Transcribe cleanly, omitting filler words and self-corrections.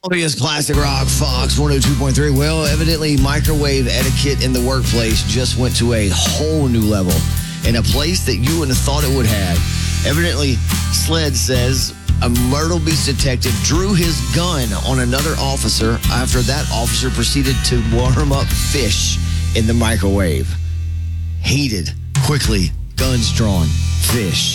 Philadelphia's Classic Rock, Fox 102.3. Well, evidently, microwave etiquette in the workplace just went to a whole new level in a place that you wouldn't have thought it would have. Evidently, Sled says a Myrtle Beach detective drew his gun on another officer after that officer proceeded to warm up fish in the microwave. Heated, quickly, guns drawn, fish.